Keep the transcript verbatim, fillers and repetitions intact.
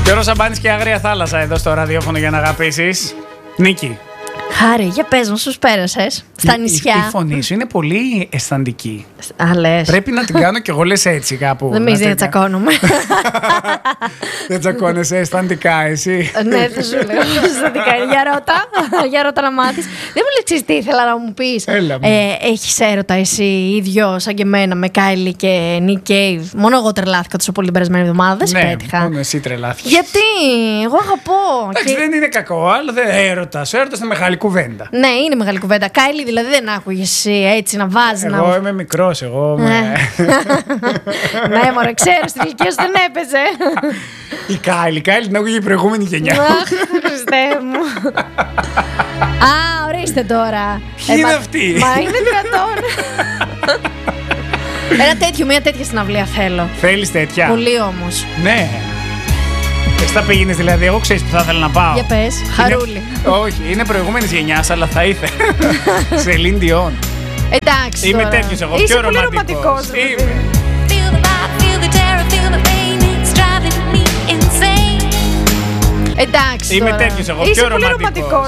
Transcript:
Γιώργος Σαμπάνης και Άγρια Θάλασσα εδώ στο ραδιόφωνο για να αγαπήσεις. Νίκη. Χάρη, για πες μου, σου πέρασες στα νησιά. Η, η φωνή σου είναι πολύ αισθαντική. Α, λες. Πρέπει να την κάνω κι εγώ, λες έτσι κάπου. Δεν μη δεν τσακώνουμε. Δεν τσακώνεσαι αισθαντικά εσύ? Ναι, δεν σου λέω αισθαντικά. Για ρώτα, για ρώτα να μάθεις. Δεν μου λες τι ήθελα να μου πεις. Έλα μου. Ε, έχεις έρωτα εσύ ίδιο σαν και εμένα με Κάιλι και Νικ Κέιβ? Μόνο εγώ τρελάθηκα τόσο πολύ την περασμένη εβδομάδα. Δεν σε Ναι, πέτυχα. μόνο εσύ τρελάθηκες. Γιατί, εγώ αγαπώ. Εντάξει, Και- δεν είναι κακό, αλλά δεν έρωτας. Ο έρωτας είναι μεγάλη κουβέντα. Ναι, είναι μεγάλη κουβέντα. Κάιλι δηλαδή δεν άκουγες εσύ έτσι να βάζει. Εγώ να... είμαι μικρός, εγώ είμαι... Ναι, μωρέ, ξέρω, στην ηλικία σου δεν έπαιζε. Η Κάιλι, η Κάιλι την άκουγε η προηγούμενη γενιά. Αχ, Χριστέ μου. Α, ορίστε τώρα. Ποιοι είναι μα- αυτοί? Μα είναι δυνατόν. Ένα τέτοιο, μια τέτοια συναυλία θέλω. Θέλεις τέτοια? Πολύ όμως. Ναι. Εσύ θα πήγαινες δηλαδή, εγώ ξέρεις που θα ήθελα να πάω. Για πες, χαρούλι. Όχι, είναι προηγούμενης γενιάς, αλλά θα ήθελα. Celine Dion. Εντάξει. Είμαι τώρα. τέτοιος εγώ, Είσαι πιο πολύ ρομαντικός. ρομαντικός, ρε παιδί. Είμαι. Feel the vibe, feel the terror, feel the pain, it's driving me insane. Εντάξει. Είμαι τώρα. τέτοιος εγώ, Είσαι πιο πολύ ρομαντικός. ρομαντικός.